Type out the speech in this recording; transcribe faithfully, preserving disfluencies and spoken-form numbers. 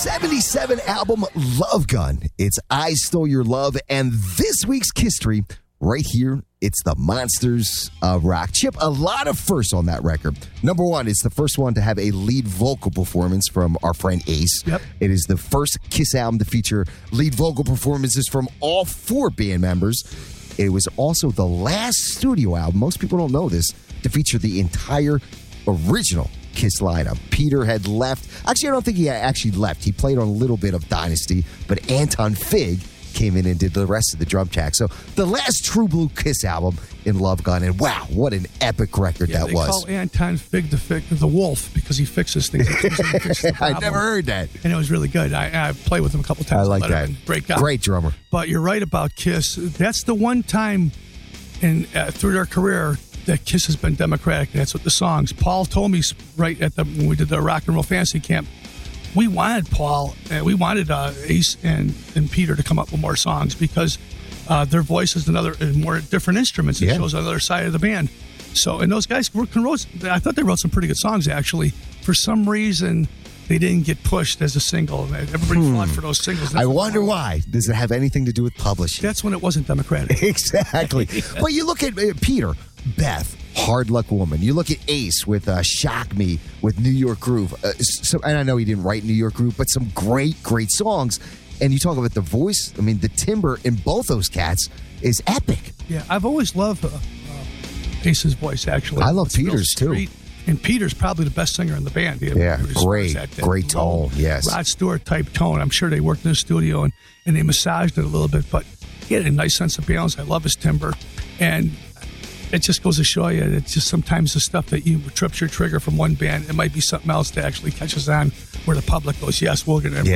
seventy-seven album Love Gun. It's I Stole Your Love, and this week's history right here, it's the Monsters of Rock. Chip, a lot of firsts on that record. Number one, it's the first one to have a lead vocal performance from our friend Ace. Yep. It is the first Kiss album to feature lead vocal performances from all four band members. It was also the last studio album, most people don't know this, to feature the entire original Kiss lineup. Peter had left. Actually, I don't think he actually left. He played on a little bit of Dynasty, but Anton Fig came in and did the rest of the drum track. So the last True Blue Kiss album in Love Gun, and wow, what an epic record yeah, that they was. Call Anton Fig the Fig the wolf because he fixes things. He fixes the I never heard that. And it was really good. I, I played with him a couple times. I like that. Great guy. Great drummer. But you're right about Kiss. That's the one time in uh, through their career that Kiss has been democratic. That's what the songs. Paul told me right at the when we did the Rock and Roll Fantasy Camp, we wanted Paul, uh, we wanted uh, Ace and, and Peter to come up with more songs because uh, their voice is another uh, more different instruments. It yeah. shows on the other side of the band. So, and those guys wrote, I thought they wrote some pretty good songs actually. For some reason, they didn't get pushed as a single. Everybody hmm. fought for those singles. I wonder why. Does it have anything to do with publishing? That's when it wasn't democratic. Exactly. But you look at uh, Peter, Beth, Hard Luck Woman. You look at Ace with uh, Shock Me, with New York Groove. Uh, so, and I know he didn't write New York Groove, but some great, great songs. And you talk about the voice. I mean, the timbre in both those cats is epic. Yeah, I've always loved uh, uh, Ace's voice, actually. I love it's Peter's, too. And Peter's probably the best singer in the band. Yeah, great, that, that great tone, yes. Rod Stewart-type tone. I'm sure they worked in the studio and, and they massaged it a little bit, but he had a nice sense of balance. I love his timbre. And it just goes to show you, it's just sometimes the stuff that you trips your trigger from one band, it might be something else that actually catches on where the public goes, yes, we're going to yeah.